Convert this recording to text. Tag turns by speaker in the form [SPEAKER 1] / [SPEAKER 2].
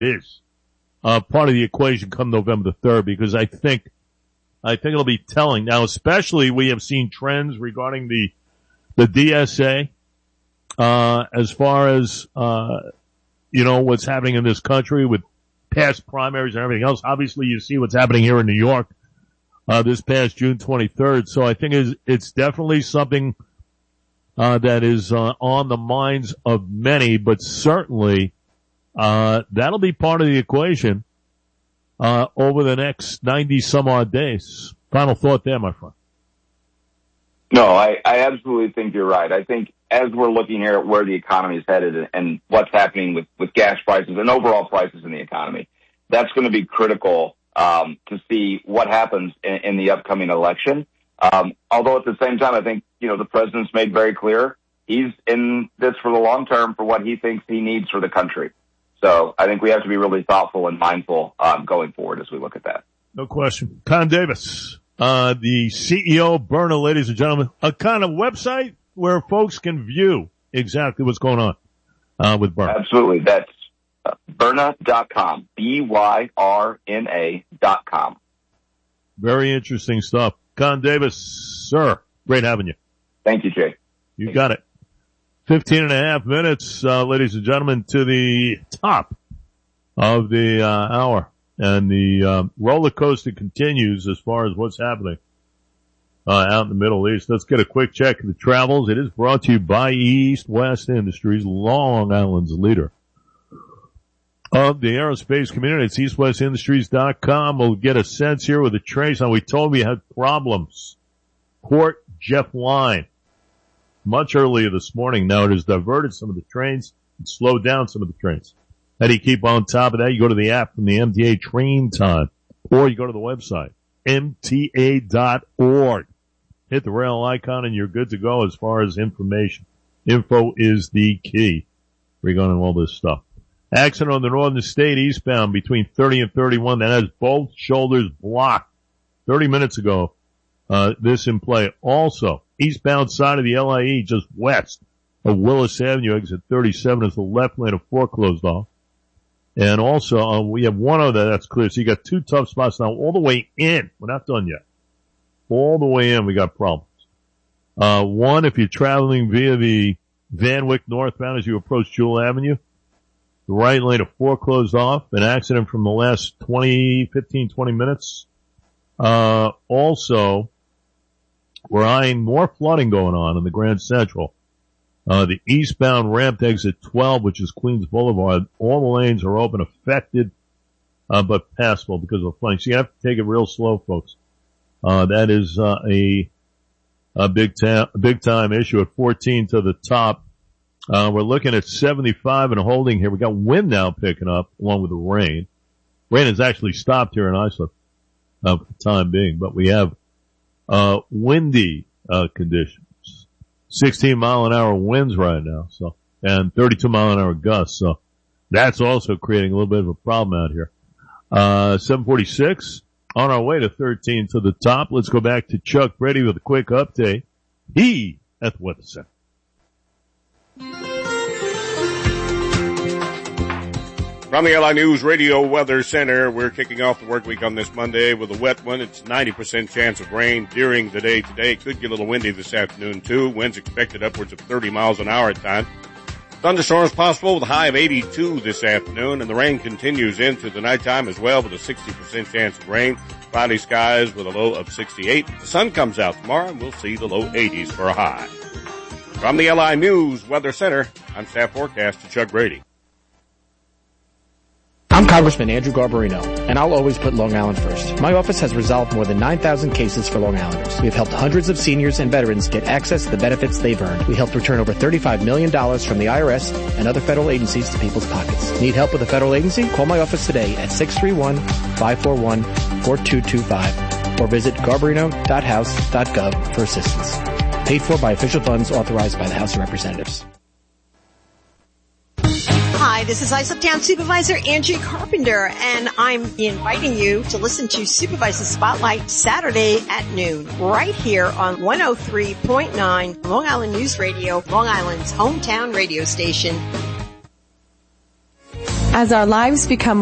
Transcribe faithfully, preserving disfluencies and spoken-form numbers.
[SPEAKER 1] is uh, part of the equation come November the third, because I think, I think it'll be telling. Now, especially we have seen trends regarding the, the D S A, uh, as far as, uh, you know, what's happening in this country with past primaries and everything else. Obviously, you see what's happening here in New York, uh, this past June twenty-third. So I think it's, it's definitely something, uh, that is, uh, on the minds of many, but certainly, uh, that'll be part of the equation, uh, over the next ninety some odd days. Final thought there, my friend.
[SPEAKER 2] No, I, I absolutely think you're right. I think as we're looking here at where the economy is headed and what's happening with, with gas prices and overall prices in the economy, that's going to be critical um, to see what happens in, in the upcoming election. Um, although at the same time, I think, you know, the president's made very clear he's in this for the long term for what he thinks he needs for the country. So I think we have to be really thoughtful and mindful um, going forward as we look at that.
[SPEAKER 1] No question. Con Davis, uh, the C E O of Byrna, ladies and gentlemen, a kind of website where folks can view exactly what's going on uh, with Byrna.
[SPEAKER 2] Absolutely. That's uh, Byrna dot com, B Y R N A dot com.
[SPEAKER 1] Very interesting stuff. Con Davis, sir, great having you.
[SPEAKER 2] Thank you, Jay.
[SPEAKER 1] You Thank got you. it. Fifteen and a half minutes, uh, ladies and gentlemen, to the top of the uh, hour. And the uh, roller coaster continues as far as what's happening uh, out in the Middle East. Let's get a quick check of the travels. It is brought to you by East West Industries, Long Island's leader of the aerospace community. It's east west industries dot com. We'll get a sense here with the trace. Now, we told we had problems. Port Jeff Line. Much earlier this morning. Now it has diverted some of the trains and slowed down some of the trains. How do you keep on top of that? You go to the app from the M T A Train Time, or you go to the website, M T A dot org. Hit the rail icon and you're good to go as far as information. Info is the key regarding all this stuff. Accident on the Northern State eastbound between thirty and thirty-one. That has both shoulders blocked. thirty minutes ago, uh, this in play. Also, eastbound side of the L I E just west of Willis Avenue, exit thirty-seven is the left lane of foreclosed off. And also, uh, we have one other that's clear. So you got two tough spots now all the way in. We're not done yet. All the way in, we got problems. Uh, one, if you're traveling via the Van Wyck northbound as you approach Jewel Avenue, the right lane of foreclosed off, an accident from the last twenty, fifteen, twenty minutes. Uh, also, we're eyeing more flooding going on in the Grand Central. Uh, the eastbound ramp to exit twelve, which is Queens Boulevard, all the lanes are open, affected, uh, but passable because of the flooding. So you have to take it real slow, folks. Uh, that is, uh, a, a big time, big time issue at fourteen to the top. Uh, we're looking at seventy-five and holding here. We got wind now picking up along with the rain. Rain has actually stopped here in Islip, uh, for the time being, but we have, uh, windy, uh, conditions. sixteen mile an hour winds right now, so, and thirty-two mile an hour gusts, so that's also creating a little bit of a problem out here. Uh, seven forty-six, on our way to thirteen to the top. Let's go back to Chuck Brady with a quick update. He at the Weather Center.
[SPEAKER 3] From the L I News Radio Weather Center, we're kicking off the work week on this Monday with a wet one. It's ninety percent chance of rain during the day today. It could get a little windy this afternoon too. Winds expected upwards of thirty miles an hour at times. Thunderstorms possible with a high of eighty-two this afternoon, and the rain continues into the nighttime as well with a sixty percent chance of rain. Cloudy skies with a low of sixty-eight. The sun comes out tomorrow and we'll see the low eighties for a high. From the L I News Weather Center, I'm staff forecaster Chuck Brady.
[SPEAKER 4] I'm Congressman Andrew Garbarino, and I'll always put Long Island first. My office has resolved more than nine thousand cases for Long Islanders. We have helped hundreds of seniors and veterans get access to the benefits they've earned. We helped return over thirty-five million dollars from the I R S and other federal agencies to people's pockets. Need help with a federal agency? Call my office today at six three one, five four one, four two two five or visit garbarino dot house dot gov for assistance. Paid for by official funds authorized by the House of Representatives.
[SPEAKER 5] Hi, this is Islip Town Supervisor Angie Carpenter, and I'm inviting you to listen to Supervisor Spotlight Saturday at noon, right here on one oh three point nine Long Island News Radio, Long Island's hometown radio station.
[SPEAKER 6] As our lives become